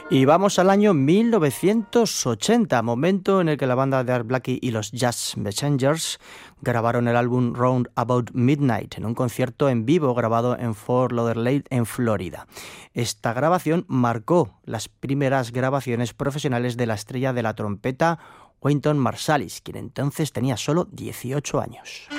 Y vamos al año 1980, momento en el que la banda de Art Blakey y los Jazz Messengers grabaron el álbum Round About Midnight en un concierto en vivo grabado en Fort Lauderdale, en Florida. Esta grabación marcó las primeras grabaciones profesionales de la estrella de la trompeta Wynton Marsalis, quien entonces tenía solo 18 años.